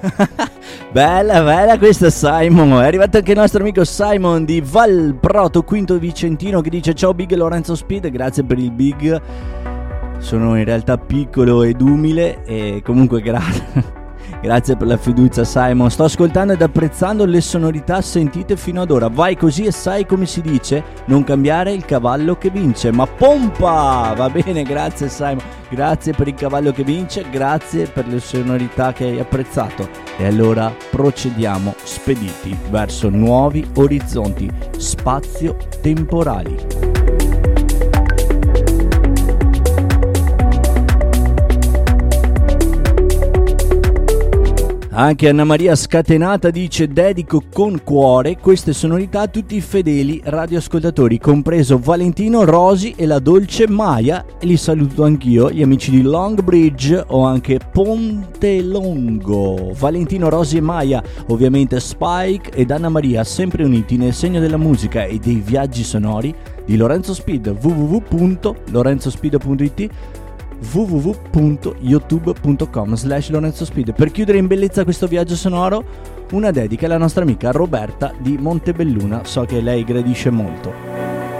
Bella questa, Simon. È arrivato anche il nostro amico Simon di Valproto, Quinto Vicentino, che dice: ciao Big Lorenzo Speed, grazie per il Big. Sono in realtà piccolo ed umile e comunque grazie per la fiducia, Simon. Sto ascoltando ed apprezzando le sonorità sentite fino ad ora. Vai così e sai come si dice: non cambiare il cavallo che vince, ma pompa! Va bene, grazie Simon. Grazie per il cavallo che vince, grazie per le sonorità che hai apprezzato. E allora procediamo spediti verso nuovi orizzonti spazio-temporali. Anche Anna Maria Scatenata dice: dedico con cuore queste sonorità a tutti i fedeli radioascoltatori, compreso Valentino, Rosi e la dolce Maya, e li saluto anch'io, gli amici di Longbridge o anche Ponte Longo. Valentino, Rosi e Maya, ovviamente Spike ed Anna Maria, sempre uniti nel segno della musica e dei viaggi sonori di Lorenzo Speed. www.lorenzospeed.it, www.youtube.com/LorenzoSpeed. Per chiudere in bellezza questo viaggio sonoro, una dedica alla nostra amica Roberta di Montebelluna, so che lei gradisce molto.